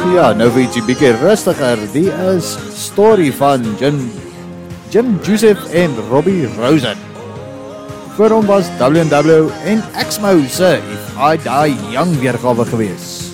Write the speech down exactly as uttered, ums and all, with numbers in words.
Ja, nou vir ietsie bietjie rustiger. Die is Story van Jim, Jim Joseph en Robbie Rosen. Voor hom was W en W en Exmo se If I Die Young weergawe gewees.